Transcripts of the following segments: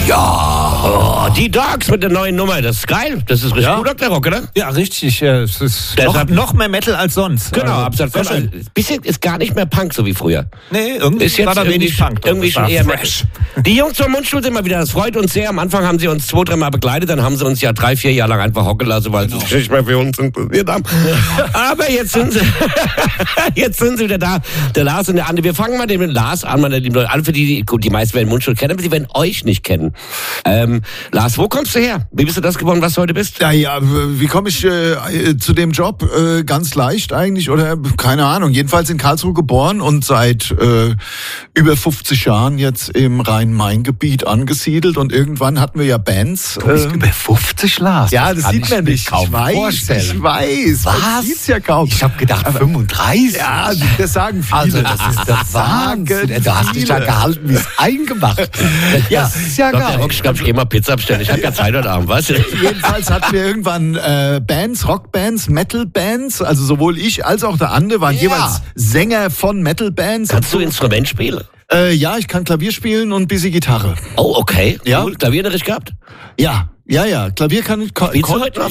Ja. Die Dogs mit der neuen Nummer, das ist geil. Das ist richtig gut, Dr. Rock, oder? Ja, richtig. Es ist noch mehr Metal als sonst. Genau, also, absolut. Bisschen ist gar nicht mehr Punk, so wie früher. Nee, irgendwie ist jetzt war da wenig Punk. Irgendwie schon eher fresh. Die Jungs vom Mundstuhl sind mal wieder, das freut uns sehr. Am Anfang haben sie uns 2-3 Mal begleitet, dann haben sie uns ja 3-4 Jahre lang einfach hocken lassen, weil sie sich nicht mehr für uns interessiert haben. Aber jetzt sind sie wieder da. Der Lars und der Andi. Wir fangen mal mit Lars an, meine lieben Leute. Alle für die meisten werden Mundstuhl kennen, aber sie werden euch nicht kennen. Lars, wo kommst du her? Wie bist du das geworden, was du heute bist? Ja, wie komme ich zu dem Job? Ganz leicht eigentlich, oder keine Ahnung. Jedenfalls in Karlsruhe geboren und seit über 50 Jahren jetzt im Rhein-Main-Gebiet angesiedelt. Und irgendwann hatten wir ja Bands. Du bist über 50, Lars. Ja, das sieht man nicht. Ich weiß. Was? Man sieht's ja kaum. Ich habe gedacht 35. Ja, das sagen viele. Also das ist der Wahnsinn. Du hast dich da gehalten wie es eingemacht. Ja, das ist ja geil. Ich glaube, ich gehe mal Pizza bestellen. Ich habe ja Zeit heute Abend, weißt du? Jedenfalls hatten wir irgendwann Bands, Rockbands, Metalbands. Also sowohl ich als auch der Ande waren jeweils Sänger von Metalbands. Kannst du Instrument spielen? Ja, ich kann Klavier spielen und ein bisschen Gitarre. Oh, okay. Ja. Cool. Klavierunterricht gehabt? Ja. Klavier kann ich. Spielst du heute noch?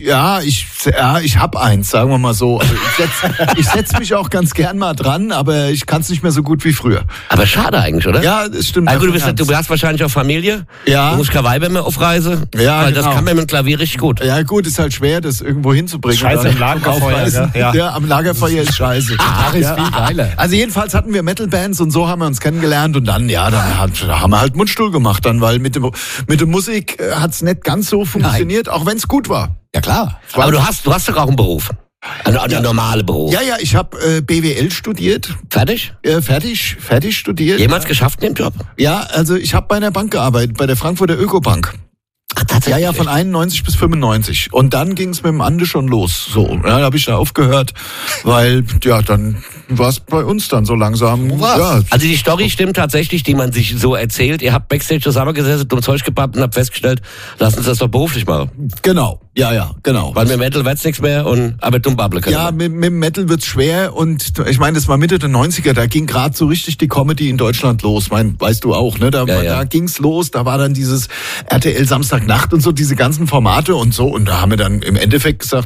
Ich hab eins, sagen wir mal so. Also ich setz mich auch ganz gern mal dran, aber ich kann es nicht mehr so gut wie früher. Aber schade eigentlich, oder? Ja, das stimmt. Also du hast wahrscheinlich auch Familie. Ja. Du musst kein Weiber mehr auf Reise. Ja, weil genau. das kann man mit dem Klavier richtig gut. Ja gut, ist halt schwer, das irgendwo hinzubringen. Scheiße am Lagerfeuer. Ja, am Lagerfeuer ist scheiße. Gitarre ist viel geiler. Also jedenfalls hatten wir Metalbands und so haben wir uns kennengelernt und dann, haben wir halt Mundstuhl gemacht dann, weil mit der Musik hat's nicht ganz so funktioniert, auch wenn es gut war. Ja klar. Aber du hast doch auch einen Beruf. Einen normalen Beruf. Ja, ich habe BWL studiert. Fertig? Fertig studiert. Jemals geschafft in dem Job? Ja, also ich habe bei einer Bank gearbeitet, bei der Frankfurter Ökobank. Ach, tatsächlich? Ja, von 91 bis 95. Und dann ging es mit dem Ande schon los. So, da habe ich da aufgehört, weil, dann war es bei uns dann so langsam. Ja. Also die Story stimmt tatsächlich, die man sich so erzählt. Ihr habt Backstage zusammengesessen, dumm Zeug gepappt und habt festgestellt, lass uns das doch beruflich machen. Genau, genau. Weil mit Metal wird's nichts mehr aber dumm babbeln können. Ja, mit Metal wird's schwer und ich meine, das war Mitte der 90er, da ging gerade so richtig die Comedy in Deutschland los. Weißt du auch, ne? Da ging's los, da war dann dieses RTL Samstagnacht und so, diese ganzen Formate und so. Und da haben wir dann im Endeffekt gesagt,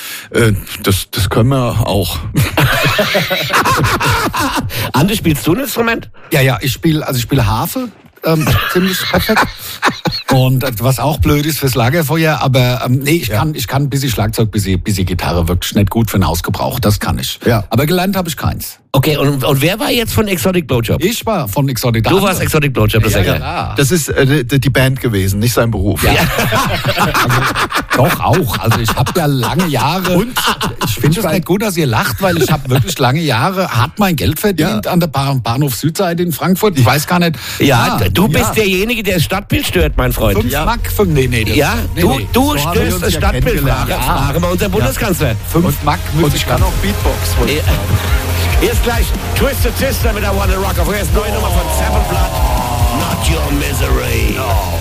das können wir auch. Ande, spielst du ein Instrument? Ja, ich spiele Harfe. Ziemlich perfekt. Und was auch blöd ist fürs Lagerfeuer, aber ich kann ein bisschen Schlagzeug, bisschen Gitarre, wirklich nicht gut für den Hausgebrauch, das kann ich. Ja. Aber gelernt habe ich keins. Okay, und wer war jetzt von Exotic Blowjob? Ich war von Exotic. Du warst Exotic Blowjob, das ist ja geil. Das ist die Band gewesen, nicht sein Beruf. Ja. Doch auch. Also ich habe ja lange Jahre. Und ich finde es nicht gut, dass ihr lacht, weil ich habe wirklich lange Jahre hart mein Geld verdient an der Bahnhof Südseite in Frankfurt. Ich weiß gar nicht. Du bist derjenige, der das Stadtbild stört, mein Freund. 5 Mark? Du störst das Stadtbild. Frage mal unser Bundeskanzler. 5 Mark. Und ich kann auch Beatbox. Jetzt gleich Twisted Sister mit der Wanna Rock. Auf erst neue Nummer von Seven Blood. Not Your Misery.